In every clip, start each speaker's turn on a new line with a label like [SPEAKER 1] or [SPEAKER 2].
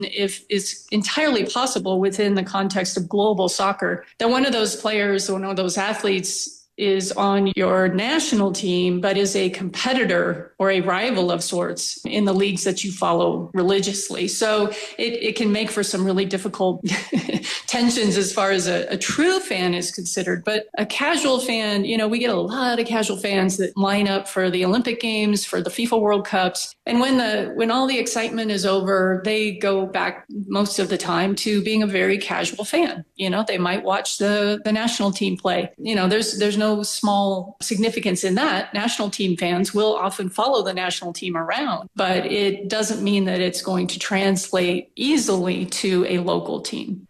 [SPEAKER 1] if it's entirely possible within the context of global soccer, that one of those players or one of those athletes is on your national team, but is a competitor or a rival of sorts in the leagues that you follow religiously. So it can make for some really difficult tensions as far as a true fan is considered. But a casual fan, we get a lot of casual fans that line up for the Olympic Games, for the FIFA World Cups. And when all the excitement is over, they go back most of the time to being a very casual fan. They might watch the national team play. There's no small significance in that. National team fans will often follow the national team around, but it doesn't mean that it's going to translate easily to a local team.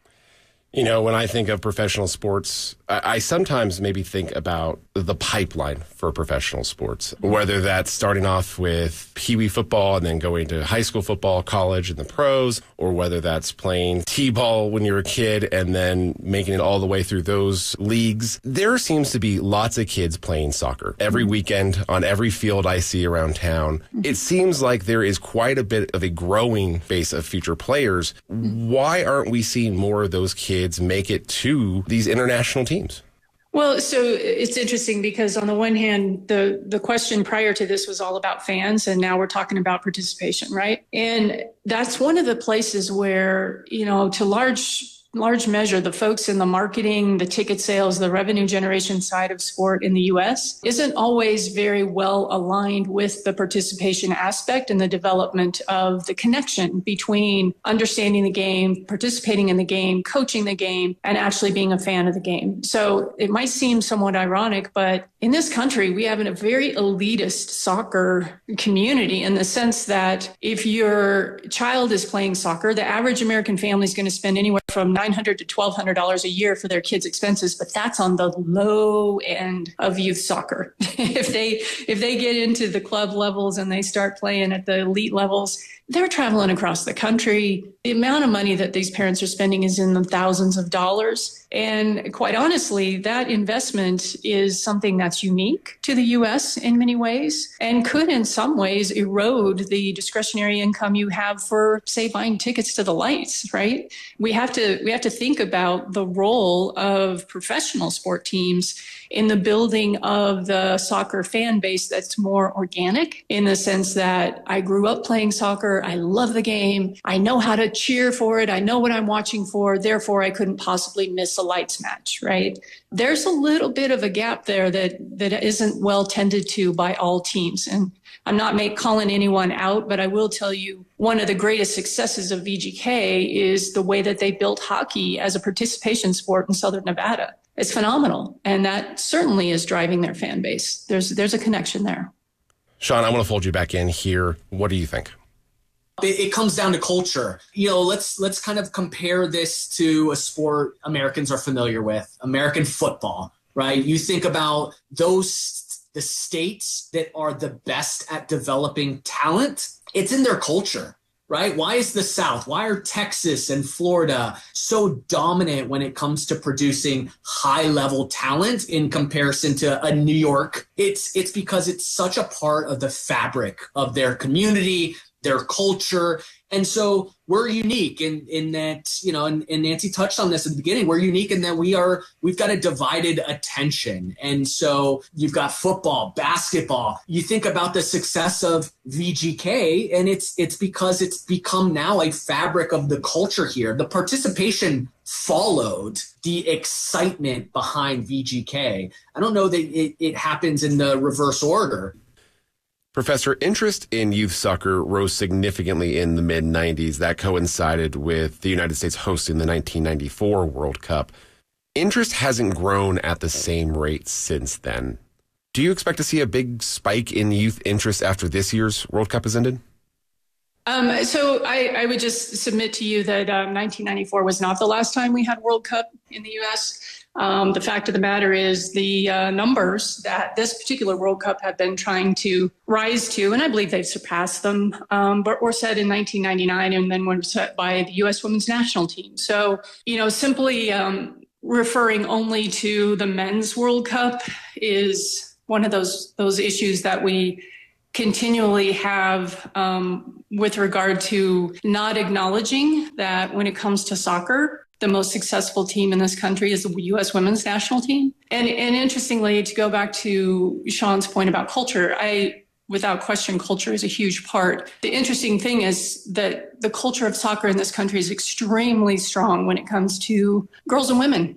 [SPEAKER 2] When I think of professional sports, I sometimes maybe think about the pipeline for professional sports, whether that's starting off with Pee Wee football and then going to high school football, college, and the pros, or whether that's playing T-ball when you're a kid and then making it all the way through those leagues. There seems to be lots of kids playing soccer every weekend on every field I see around town. It seems like there is quite a bit of a growing base of future players. Why aren't we seeing more of those kids make it to these international teams?
[SPEAKER 1] Well, so it's interesting because on the one hand, the question prior to this was all about fans, and now we're talking about participation, right? And that's one of the places where, to large measure, the folks in the marketing, the ticket sales, the revenue generation side of sport in the U.S. isn't always very well aligned with the participation aspect and the development of the connection between understanding the game, participating in the game, coaching the game, and actually being a fan of the game. So it might seem somewhat ironic, but in this country, we have a very elitist soccer community in the sense that if your child is playing soccer, the average American family is going to spend anywhere from $900 to $1,200 a year for their kids' expenses, but that's on the low end of youth soccer. If they get into the club levels and they start playing at the elite levels, they're traveling across the country. The amount of money that these parents are spending is in the thousands of dollars. And quite honestly, that investment is something that's unique to the U.S. in many ways and could in some ways erode the discretionary income you have for, say, buying tickets to the lights, right? We have to think about the role of professional sport teams in the building of the soccer fan base that's more organic in the sense that I grew up playing soccer. I love the game. I know how to cheer for it. I know what I'm watching for. Therefore, I couldn't possibly miss a lights match, right? There's a little bit of a gap there that isn't well tended to by all teams. And I'm not calling anyone out, but I will tell you one of the greatest successes of VGK is the way that they built hockey as a participation sport in Southern Nevada. It's phenomenal. And that certainly is driving their fan base. There's a connection there.
[SPEAKER 2] Sean, I want to fold you back in here. What do you think?
[SPEAKER 3] It comes down to culture. Let's kind of compare this to a sport Americans are familiar with, American football, right? You think about the states that are the best at developing talent. It's in their culture, right? Why is the South? Why are Texas and Florida so dominant when it comes to producing high-level talent in comparison to a New York? It's because it's such a part of the fabric of their community, their culture. And so we're unique in that, and Nancy touched on this at the beginning, we're unique in that we've got a divided attention. And so you've got football, basketball. You think about the success of VGK, and it's because it's become now a fabric of the culture here. The participation followed the excitement behind VGK. I don't know that it happens in the reverse order.
[SPEAKER 2] Professor, interest in youth soccer rose significantly in the mid-90s. That coincided with the United States hosting the 1994 World Cup. Interest hasn't grown at the same rate since then. Do you expect to see a big spike in youth interest after this year's World Cup has ended?
[SPEAKER 1] So I would just submit to you that 1994 was not the last time we had World Cup in the U.S. The fact of the matter is the numbers that this particular World Cup have been trying to rise to, and I believe they've surpassed them, but were set in 1999 and then were set by the U.S. women's national team. So, simply referring only to the men's World Cup is one of those issues that we continually have with regard to not acknowledging that when it comes to soccer, the most successful team in this country is the U.S. women's national team. And interestingly, to go back to Sean's point about culture, without question, culture is a huge part. The interesting thing is that the culture of soccer in this country is extremely strong when it comes to girls and women.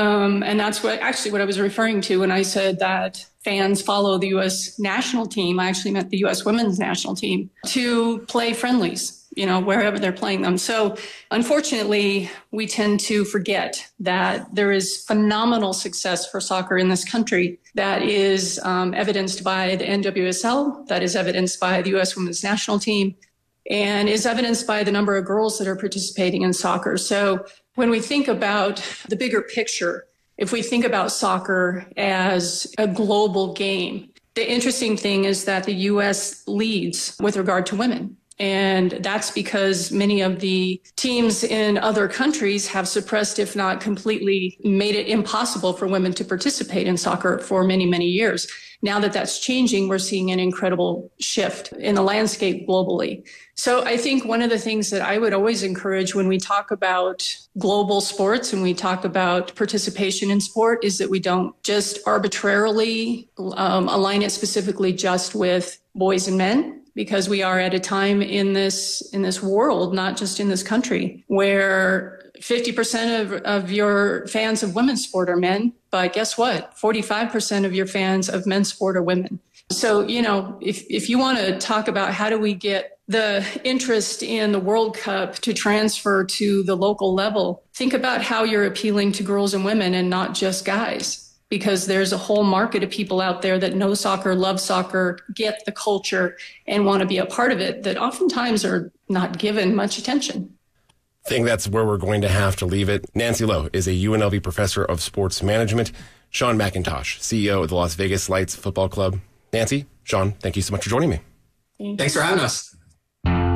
[SPEAKER 1] And that's what I was referring to when I said that fans follow the U.S. national team. I actually meant the U.S. women's national team to play friendlies, wherever they're playing them. So unfortunately, we tend to forget that there is phenomenal success for soccer in this country that is evidenced by the NWSL, that is evidenced by the U.S. women's national team, and is evidenced by the number of girls that are participating in soccer. So when we think about the bigger picture, if we think about soccer as a global game, the interesting thing is that the U.S. leads with regard to women. And that's because many of the teams in other countries have suppressed, if not completely made it impossible for women to participate in soccer for many, many years. Now that that's changing, we're seeing an incredible shift in the landscape globally. So I think one of the things that I would always encourage when we talk about global sports and we talk about participation in sport is that we don't just arbitrarily align it specifically just with boys and men, because we are at a time in this world, not just in this country, where 50% of your fans of women's sport are men. But guess what? 45% of your fans of men's sport are women. So, if you want to talk about how do we get the interest in the World Cup to transfer to the local level, think about how you're appealing to girls and women and not just guys. Because there's a whole market of people out there that know soccer, love soccer, get the culture, and want to be a part of it that oftentimes are not given much attention.
[SPEAKER 2] I think that's where we're going to have to leave it. Nancy Lowe is a UNLV professor of sports management. Sean McIntosh, CEO of the Las Vegas Lights Football Club. Nancy, Sean, thank you so much for joining me.
[SPEAKER 3] Thanks for having us.